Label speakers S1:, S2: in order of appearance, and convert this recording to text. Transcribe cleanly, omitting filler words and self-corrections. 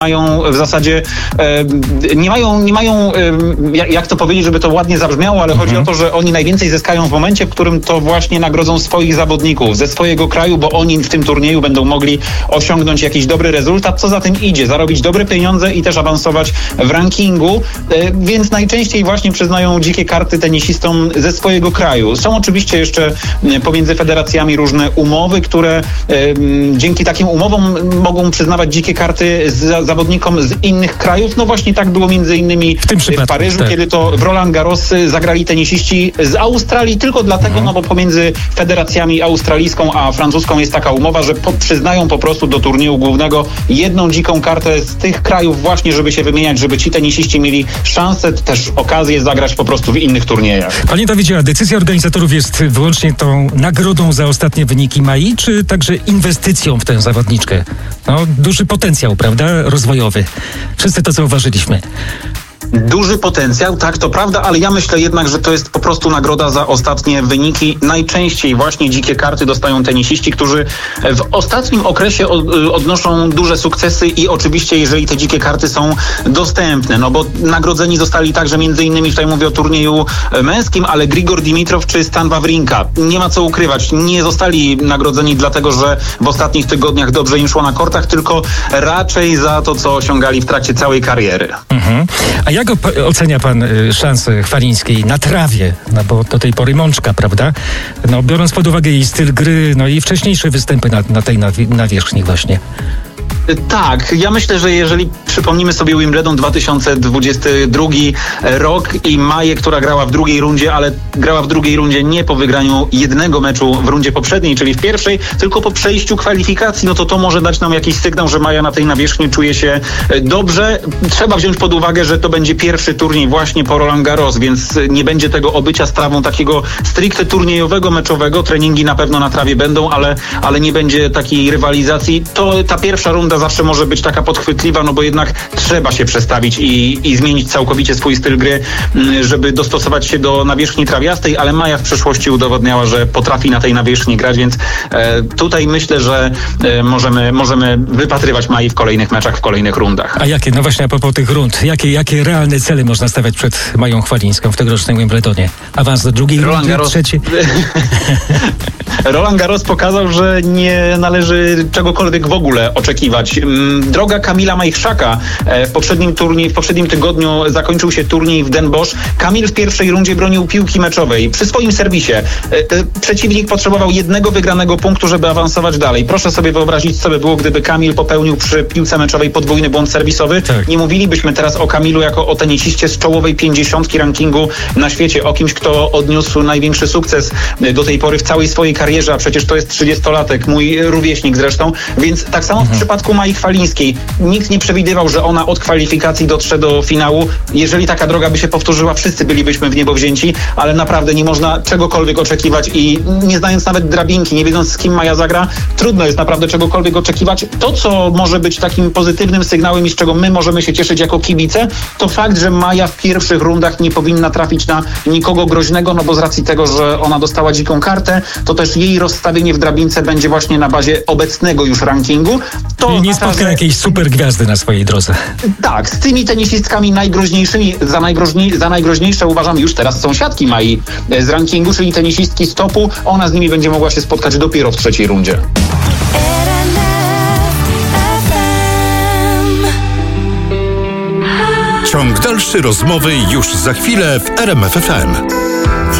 S1: mają w zasadzie, nie mają, jak to powiedzieć, żeby to ładnie zabrzmiało, ale chodzi o to, że oni najwięcej zyskają w momencie, w którym to właśnie nagrodzą swoich zawodników ze swojego kraju, bo oni w tym turnieju będą mogli osiągnąć jakiś dobry rezultat, co za tym idzie, zarobić dobre pieniądze i też awansować w rankingu, więc najczęściej właśnie przyznają dzikie karty tenisistom ze swojego kraju. Są oczywiście jeszcze pomiędzy federacjami różne umowy, które dzięki takim umowom mogą przyznawać dzikie karty zawodnikom z innych krajów. No właśnie tak było między innymi w Paryżu, tak. Kiedy to w Roland Garros zagrali tenisiści z Australii tylko dlatego, no bo pomiędzy federacjami australijską a francuską jest taka umowa, że przyznają po prostu do turnieju głównego jedną dziką kartę z tych krajów właśnie, żeby się wymieniać, żeby ci tenisiści mieli szansę, też okazję zagrać po prostu w innych turniejach.
S2: Panie Dawidzie, a decyzja organizatorów jest wyłącznie tą nagrodą za ostatnie wyniki Mai, czy także inwestycją w tę zawodniczkę? No, duży potencjał, prawda? Rozwojowy. Wszyscy to zauważyliśmy.
S1: Duży potencjał, tak, to prawda, ale ja myślę jednak, że to jest po prostu nagroda za ostatnie wyniki. Najczęściej właśnie dzikie karty dostają tenisiści, którzy w ostatnim okresie odnoszą duże sukcesy i oczywiście, jeżeli te dzikie karty są dostępne, no bo nagrodzeni zostali także między innymi, tutaj mówię o turnieju męskim, ale Grigor Dimitrow czy Stan Wawrinka. Nie ma co ukrywać, nie zostali nagrodzeni dlatego, że w ostatnich tygodniach dobrze im szło na kortach, tylko raczej za to, co osiągali w trakcie całej kariery.
S2: A jak ocenia pan szanse Chwalińskiej na trawie? No bo do tej pory mączka, prawda? No biorąc pod uwagę jej styl gry, no i wcześniejsze występy na tej nawierzchni właśnie.
S1: Tak, ja myślę, że jeżeli przypomnimy sobie Wimbledon 2022 rok i Maję, która grała w drugiej rundzie, ale grała w drugiej rundzie nie po wygraniu jednego meczu w rundzie poprzedniej, czyli w pierwszej, tylko po przejściu kwalifikacji, no to może dać nam jakiś sygnał, że Maja na tej nawierzchni czuje się dobrze. Trzeba wziąć pod uwagę, że to będzie pierwszy turniej właśnie po Roland Garros, więc nie będzie tego obycia z trawą takiego stricte turniejowego, meczowego. Treningi na pewno na trawie będą, ale nie będzie takiej rywalizacji. To ta pierwsza runda zawsze może być taka podchwytliwa, no bo jednak trzeba się przestawić i zmienić całkowicie swój styl gry, żeby dostosować się do nawierzchni trawiastej, ale Maja w przeszłości udowodniała, że potrafi na tej nawierzchni grać, więc tutaj myślę, że możemy wypatrywać Mai w kolejnych meczach, w kolejnych rundach.
S2: A jakie, no właśnie a propos tych rund, jakie realne cele można stawiać przed Mają Chwalińską w tegorocznym Wimbledonie? Awans do drugiej rundy, trzeciej?
S1: Roland Garros pokazał, że nie należy czegokolwiek w ogóle oczekiwać. Droga Kamila Majchrzaka w poprzednim tygodniu zakończył się turniej w Den Bosch. Kamil w pierwszej rundzie bronił piłki meczowej przy swoim serwisie. Przeciwnik potrzebował jednego wygranego punktu, żeby awansować dalej. Proszę sobie wyobrazić, co by było, gdyby Kamil popełnił przy piłce meczowej podwójny błąd serwisowy. Tak. Nie mówilibyśmy teraz o Kamilu jako o tenisiście z czołowej 50 rankingu na świecie, o kimś, kto odniósł największy sukces do tej pory w całej swojej karierze, a przecież to jest 30-latek, mój rówieśnik zresztą, więc tak samo w przypadku Mai Chwalińskiej. Nikt nie przewidywał, że ona od kwalifikacji dotrze do finału. Jeżeli taka droga by się powtórzyła, wszyscy bylibyśmy w niebo wzięci, ale naprawdę nie można czegokolwiek oczekiwać i nie znając nawet drabinki, nie wiedząc z kim Maja zagra, trudno jest naprawdę czegokolwiek oczekiwać. To, co może być takim pozytywnym sygnałem i z czego my możemy się cieszyć jako kibice, to fakt, że Maja w pierwszych rundach nie powinna trafić na nikogo groźnego, no bo z racji tego, że ona dostała dziką kartę, to też jej rozstawienie w drabince będzie właśnie na bazie obecnego już rankingu.
S2: To nie spotka jakiejś super gwiazdy na swojej drodze.
S1: Tak, z tymi tenisistkami najgroźniejszymi, za najgroźniejsze uważam już teraz sąsiadki Mai z rankingu, czyli tenisistki z topu. Ona z nimi będzie mogła się spotkać dopiero w trzeciej rundzie.
S3: Ciąg dalszy rozmowy już za chwilę w RMF FM.